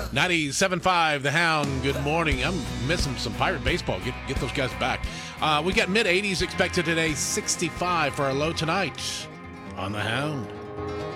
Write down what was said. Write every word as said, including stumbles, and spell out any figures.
ninety-seven point five, The Hound. Good morning. I'm missing some Pirate baseball. Get get those guys back. Uh, we got mid eighties expected today, sixty-five for our low tonight on The Hound.